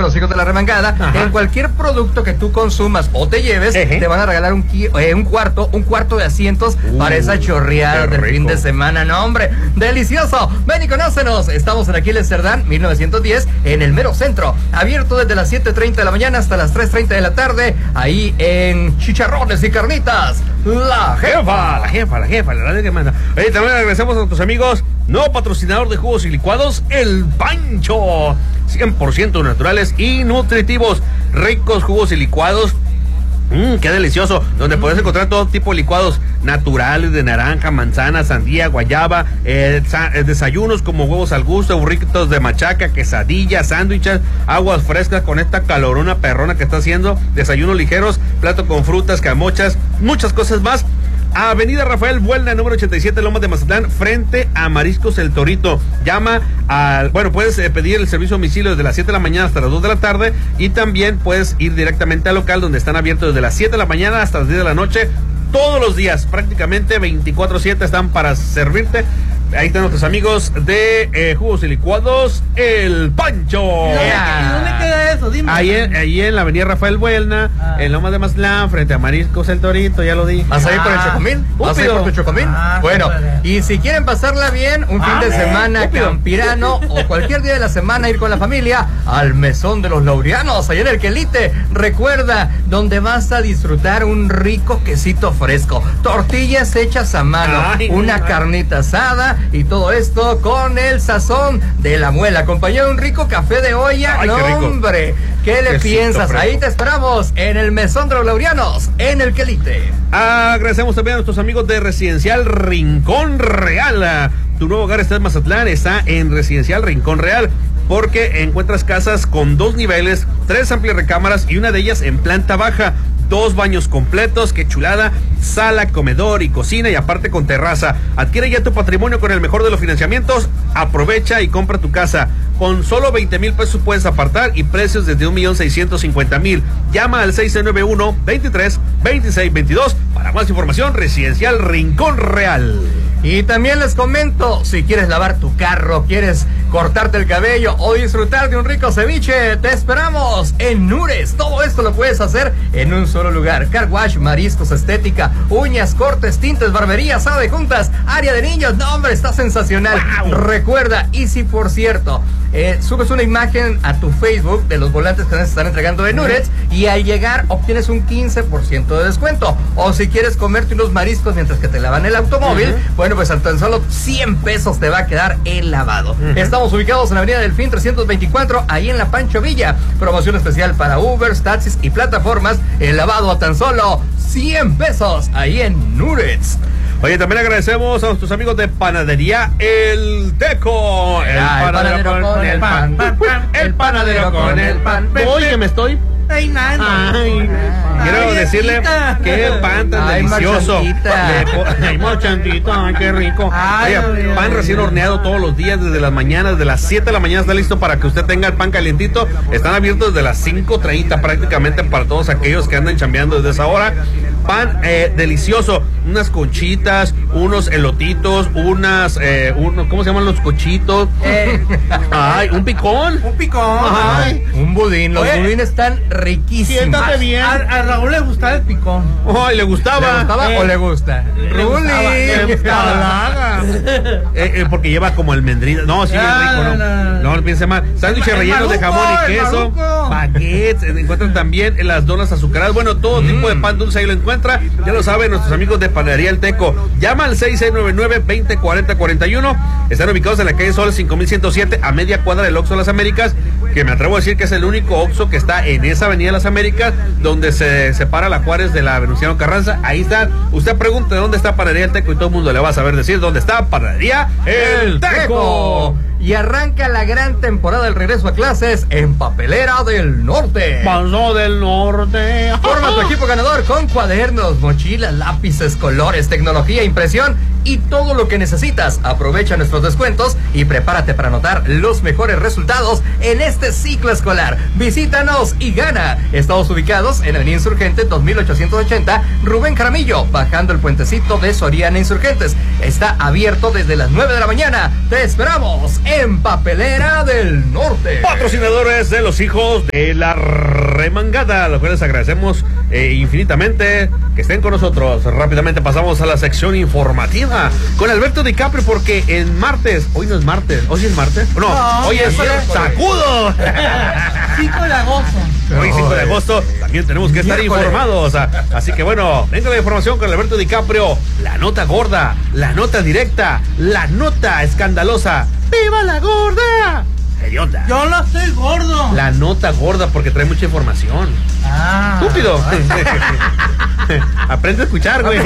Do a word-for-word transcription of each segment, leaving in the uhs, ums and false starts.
con los hijos de la remangada. Ajá. En cualquier producto que tú consumas o te lleves, Eje. te van a regalar un, eh, un cuarto, un cuarto de asientos uh, para esa chorreada del fin de semana. No, hombre, delicioso. Ven y conócenos. Estamos en Aquiles Cerdán, mil novecientos diez, en el mero centro. Abierto desde las siete treinta de la mañana hasta las tres treinta de la tarde. Ahí en Chicharrones y Carnitas. La jefa, la jefa, la jefa, la radio que manda. Oye, también agradecemos a nuestros amigos, nuevo patrocinador de jugos y licuados, El Pancho. cien por ciento naturales y nutritivos. Ricos jugos y licuados. Mmm, qué delicioso. Donde puedes encontrar todo tipo de licuados naturales de naranja, manzana, sandía, guayaba, eh, eh, desayunos como huevos al gusto, burritos de machaca, quesadillas, sándwiches, aguas frescas con esta calorona perrona que está haciendo, desayunos ligeros, plato con frutas, camochas, muchas cosas más. Avenida Rafael Buelna, número ochenta y siete, Lomas de Mazatlán, frente a Mariscos El Torito. Llama al, bueno, puedes eh, pedir el servicio a domicilio desde las siete de la mañana hasta las dos de la tarde, y también puedes ir directamente al local, donde están abiertos desde las siete de la mañana hasta las diez de la noche, todos los días, prácticamente veinticuatro siete están para servirte. Ahí están nuestros amigos de eh, jugos y licuados, El Pancho. ¿Y dónde, ¿Y dónde queda eso? Dime. Ahí en, ahí en la avenida Rafael Buelna, ah. en Lomas de Mazatlán, frente a Mariscos El Torito, ya lo dije. ¿Vas a ir por el Chocomil? ¿Vas a ir por tu Chocomil? Ah, bueno, y si quieren pasarla bien, un ah, fin de semana Úpido. campirano o cualquier día de la semana, ir con la familia al Mesón de los Laureanos, allá en el Quelite. Recuerda, donde vas a disfrutar un rico quesito fresco, tortillas hechas a mano, Ay, una ay. carnita asada, y todo esto con el sazón de la muela, acompañado de un rico café de olla. Ay, no, qué hombre, ¿qué le Quesito piensas? Fresco. Ahí te esperamos en el Mesón de los Laureanos, en el Quelite. Agradecemos también a nuestros amigos de Residencial Rincón Real. Tu nuevo hogar está en Mazatlán, está en Residencial Rincón Real, porque encuentras casas con dos niveles, tres amplias recámaras y una de ellas en planta baja. Dos baños completos, qué chulada, sala, comedor y cocina, y aparte con terraza. Adquiere ya tu patrimonio con el mejor de los financiamientos. Aprovecha y compra tu casa. Con solo veinte mil pesos puedes apartar, y precios desde un millón seiscientos cincuenta mil. Llama al seis nueve uno, veintitrés, veintiséis, veintidós. Para más información, Residencial Rincón Real. Y también les comento, si quieres lavar tu carro, quieres cortarte el cabello o disfrutar de un rico ceviche, te esperamos en Nures. Todo esto lo puedes hacer en un solo lugar. Car wash, mariscos, estética, uñas, cortes, tintes, barbería, sala de juntas, área de niños. No, hombre, está sensacional. Wow. Recuerda, y si por cierto eh, subes una imagen a tu Facebook de los volantes que se están entregando de Nures, y al llegar obtienes un quince por ciento de descuento. O si quieres comerte unos mariscos mientras que te lavan el automóvil, uh-huh. bueno, pues tan solo cien pesos te va a quedar el lavado. Uh-huh. Estamos ubicados en la avenida Delfín trescientos veinticuatro, ahí en la Pancho Villa. Promoción especial para Ubers, taxis y plataformas. El lavado a tan solo cien pesos, ahí en Nures. Oye, también agradecemos a nuestros amigos de Panadería El Teco. El, ah, el panadero con, con el pan. pan, pan, pan el panadero con el pan. Oye, me estoy peinando. Ay, quiero ay, decirle que el pan tan ay, delicioso. Ay, marchantita, ay, qué rico. Ay, Oye, ay, pan ay, recién ay, horneado ay. todos los días, desde las mañanas, desde las siete de la mañana está listo para que usted tenga el pan calientito. Están abiertos desde las cinco treinta prácticamente para todos aquellos que andan chambeando desde esa hora. Pan eh, delicioso, unas conchitas, unos elotitos, unas, eh, unos, ¿cómo se llaman los cochitos? Eh. Ay, un picón. Un picón. Ay, un budín. Los Oye, budines están riquísimos. Siéntate bien. A, a Raúl le gustaba el picón. Ay, ¿le gustaba? ¿Le gustaba eh. o le gusta? Le gustaba. Le gustaba. eh, eh, porque lleva como almendrina. No, sí, ah, es rico, ¿no? No, no, no, no piense mal. Sándwiches rellenos de jamón y queso, baguettes, encuentran también en las donas azucaradas. Bueno, todo mm. tipo de pan dulce ahí lo encuentra. Ya lo saben nuestros amigos de Panadería El Teco. Llama al seis seis nueve nueve, veinte, cuarenta, cuarenta y uno. Están ubicados en la calle Sol cinco mil ciento siete, a media cuadra del Oxxo Las Américas, que me atrevo a decir que es el único Oxxo que está en esa avenida Las Américas, donde se separa la Juárez de la Venustiano Carranza. Ahí está. Usted pregunta dónde está Panadería El Teco y todo el mundo le va a saber decir dónde está Panadería El Teco. Y arranca la gran temporada del regreso a clases en Papelera del Norte. Pasó del Norte. Forma tu equipo ganador con cuadernos, mochilas, lápices, colores, tecnología, impresión y todo lo que necesitas. Aprovecha nuestros descuentos y prepárate para anotar los mejores resultados en este ciclo escolar. Visítanos y gana. Estamos ubicados en Avenida Insurgente dos mil ochocientos ochenta, Rubén Jaramillo, bajando el puentecito de Soriana Insurgentes. Está abierto desde las nueve de la mañana. Te esperamos en Papelera del Norte. Patrocinadores de los hijos de la remangada, a los cuales agradecemos eh, infinitamente que estén con nosotros. Rápidamente pasamos a la sección informativa con Alberto DiCaprio, porque en martes, hoy no es martes, hoy es martes, no, no hoy es sacudo. cinco de agosto. Hoy cinco de agosto también tenemos que estar Miércoles. informados. Así que bueno, venga la información con Alberto DiCaprio. La nota gorda, la nota directa, la nota escandalosa. ¡Viva la gorda! Hedionda. Yo no estoy gordo. La nota gorda porque trae mucha información. Ah. Estúpido. Aprende a escuchar, güey.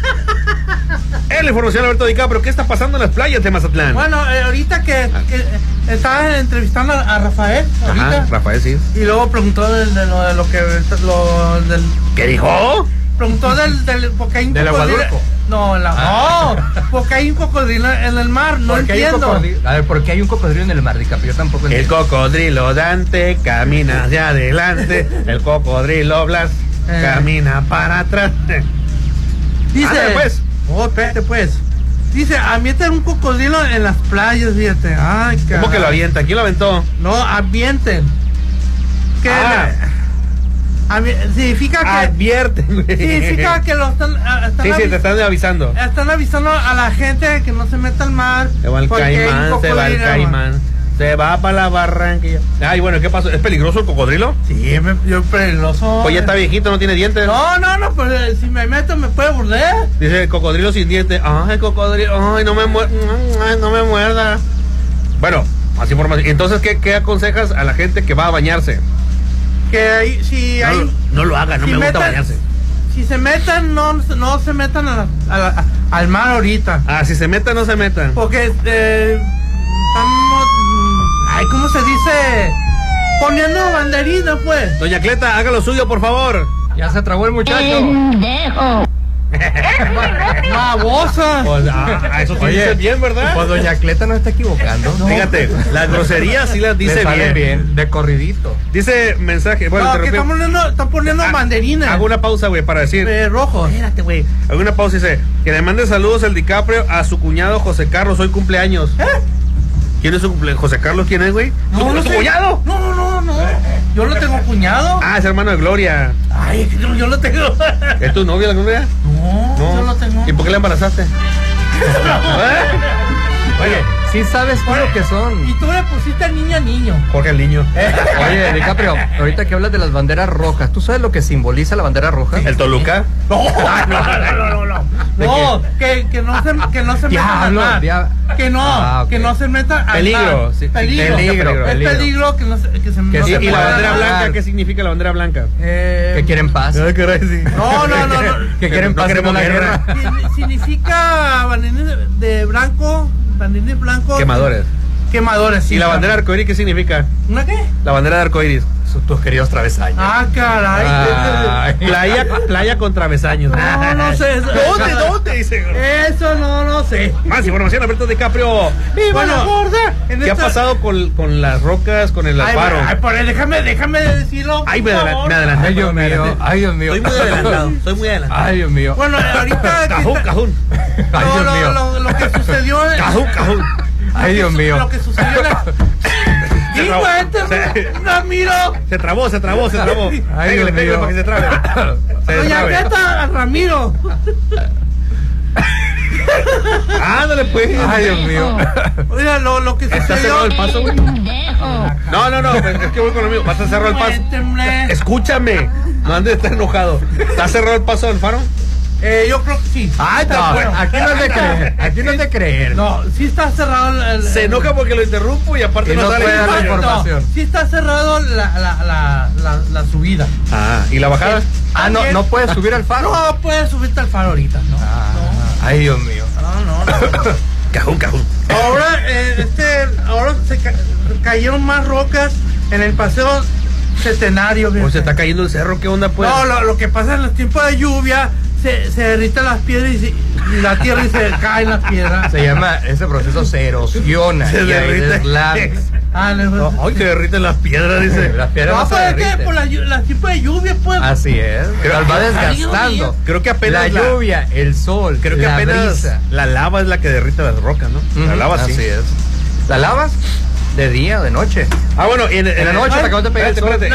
Es la información de Alberto DiCaprio. ¿Qué está pasando en las playas de Mazatlán? Bueno, eh, ahorita que, que estaba entrevistando a, a Rafael, ahorita. Ajá, Rafael, sí. Y luego preguntó de, de lo de lo que lo, del, ¿Qué dijo? preguntó del, del porque hay un ¿Del cocodrilo. Aguadulco? No, la, Ah. no, porque hay un cocodrilo en el mar, no ¿Por qué hay un entiendo. cocodrilo? A ver, ¿por qué hay un cocodrilo en el mar, DiCaprio? Yo tampoco El entiendo. cocodrilo Dante camina hacia adelante. El cocodrilo Blas Eh. camina para atrás. Dice, Ándale, pues. Oh, espérate pues. Dice, ambienten un cocodrilo en las playas, fíjate. Ay, ¿Cómo caray. que lo avienta? ¿Quién lo aventó? No, ambienten. Que Ah. ambi- significa que Advierte, güey. significa que lo están, ah, están Sí, sí, avi- te están avisando. están avisando a la gente que no se meta al mar. Se va el porque hay un caimán, se va el cocodrilo. caimán. Se va para la barranquilla. Ay, bueno, ¿qué pasó? ¿Es peligroso el cocodrilo? Sí, me, yo peligroso. Pues ya está viejito, no tiene dientes. No, no, no, pero eh, si me meto me puede morder. Dice el cocodrilo sin dientes. Ay, cocodrilo, ay, no me muerda. Ay, no me muerda. Bueno, más información. Entonces, ¿qué, ¿qué aconsejas a la gente que va a bañarse? Que ahí, si No, hay, no lo haga, no si me gusta metan- bañarse. Si se metan, no, no se metan a la- a la- a- al mar ahorita. Ah, si se meta, no se meta. Porque eh, estamos, ay, ¿cómo se dice? Poniendo banderina, pues. Doña Cleta, haga lo suyo, por favor. Ya se trabó el muchacho. Babosa. Pues, ah, a eso sí Oye, dice bien, ¿verdad? Pues doña Cleta no está equivocando. Fíjate, las groserías sí las Le dice sale bien. bien, de corridito. Dice mensaje, bueno, No, que interrumpí. están poniendo, están poniendo Ah, banderina. Hago una pausa, güey, para decir. Eh, rojo. Espérate, güey. Hago una pausa y dice que le mande saludos el DiCaprio a su cuñado José Carlos, hoy cumpleaños. ¿Eh? ¿Quién es su cumpleaños? ¿José Carlos quién es, güey? ¿Su, no su sé. cuñado? No, no, no, no. Yo lo tengo cuñado. Ah, es hermano de Gloria. Ay, es que yo, yo lo tengo. ¿Es tu novia la Gloria? No, yo lo tengo. ¿Y por qué la embarazaste? ¿Eh? Oye, sí sabes tú lo que son. Y tú le pusiste niño a niño. Jorge el niño. Oye, DiCaprio, ahorita que hablas de las banderas rojas, ¿tú sabes lo que simboliza la bandera roja? ¿El Toluca? No, no, no, no, no. ¿De No, que, que no se, que no se metan al Diablo, mar. dia- Que no, Ah, ok. que no se metan al Peligro, mar. sí, peligro. peligro, Es peligro. peligro que no se, que se, Que no sí, se ¿Y, y la pueda bandera nadar. blanca? ¿Qué significa la bandera blanca? Eh, Que quieren paz. Ay, caray, sí. No, no, no, no. Que quieren No paz y queremos no la guerra. guerra. Signi- Significa banderines de, de blanco, banderines blancos. Quemadores. Quemadores, sí. ¿Y la bandera arcoíris qué significa? ¿Una qué? La bandera de arcoíris. Son tus queridos travesaños. Ah, caray. Ay. Playa, playa con travesaños. No, no sé. Eso, ¿Dónde, dónde? Dice. Eso no, no sé. Más información, Alberto DiCaprio. ¡Viva Bueno, la gorda! en ¿Qué ha esta- pasado con, con las rocas, con el Ay, alfaro? ay, por ahí, déjame, déjame decirlo. Ay, por me, adela- favor. me adelanté. Ay, Dios me mío, adelanté. ay, Dios mío. Soy muy adelantado, soy muy adelantado. Ay, Dios mío. Bueno, ahorita que Cajún, está- cajún. Ay, lo, Dios lo, mío. lo, lo que sucedió en- Cajún, cajún. Ay, Dios lo mío. que sucedió en la- Se Sí, trabó. cuéntame, Se- Ramiro. Se trabó, se trabó, se trabó. Ay, Pégale, Dios pégale mío. para que se trabe. Se Doña destrabe. Greta, Ramiro. Ándale, pues. Ay, Dios mío. Oiga, lo, lo que ¿Está sucedió. cerrado el paso, güey? No, no, no, pues, es que voy con lo mío. Vas a cerrar el paso. Cuéntenme. Escúchame. No andes de estar enojado. ¿Está cerrado el paso del faro? Eh, yo creo que sí. Ay, no, bueno. aquí no es de creer. Aquí no es de creer. No, sí está cerrado el, el- Se enoja porque lo interrumpo y aparte Y no no sale puede dar la información. información. No, sí está cerrado la, la, la, la, la subida. Ah, ¿y la bajada? Ah, no, no puedes subir al faro. No puedes subirte al faro ahorita, no. Ah, ay, Dios mío. No, no, no. Cajún, cajún. Ahora, eh, este, ahora se ca- cayeron más rocas en el paseo Centenario. O fíjate. se está cayendo el cerro, ¿qué onda, pues? No, lo, lo que pasa en los tiempos de lluvia, se, se derriten las piedras y, se- y la tierra y se caen las piedras. Se llama, ese proceso se erosiona. Se y ahí derrite. deslaves. Ah, no, No, ay, se derriten las piedras, dice. Las piedras no, no se pero es que derriten. por la, llu- las tiempos de lluvia, pues. Así es. Creo Las va que- desgastando. Creo que apenas La la- lluvia, el sol, Creo que la apenas brisa. la lava es la que derrite las rocas, ¿no? La Ujú, lava sí. así es. ¿La lavas? ¿De día o de noche? Ah, bueno, en, en, en la noche te acabas de pegar el sol.